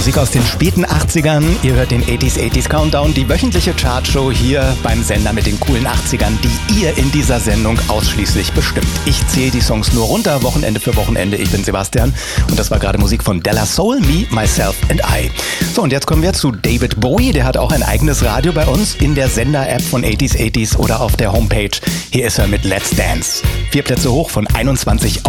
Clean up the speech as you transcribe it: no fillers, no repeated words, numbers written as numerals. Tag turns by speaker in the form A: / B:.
A: Musik aus den späten 80ern. Ihr hört den 80s Countdown, die wöchentliche Chartshow hier beim Sender mit den coolen 80ern, die ihr in dieser Sendung ausschließlich bestimmt. Ich zähle die Songs nur runter, Wochenende für Wochenende. Ich bin Sebastian und das war gerade Musik von Della Soul, Me, Myself and I. So, und jetzt kommen wir zu David Bowie. Der hat auch ein eigenes Radio bei uns in der Sender-App von 80s oder auf der Homepage. Hier ist er mit Let's Dance. 4 Plätze hoch von 21